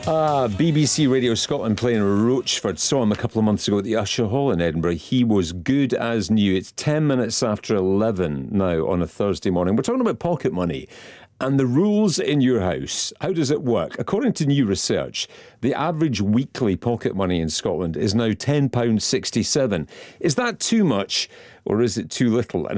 BBC Radio Scotland playing Roachford. Saw him a couple of months ago at the Usher Hall in Edinburgh. He was good as new. It's 10 minutes after 11 now on a Thursday morning. We're talking about pocket money and the rules in your house. How does it work? According to new research, the average weekly pocket money in Scotland is now £10.67. Is that too much or is it too little?